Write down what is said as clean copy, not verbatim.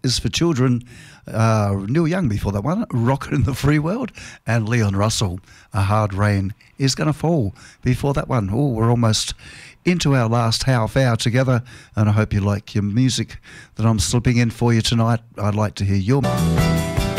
is for children. Neil Young before that one, Rocket in the Free World, and Leon Russell, A Hard Rain Is Gonna Fall before that one. Oh, we're almost into our last half hour together, and I hope you like your music that I'm slipping in for you tonight. I'd like to hear your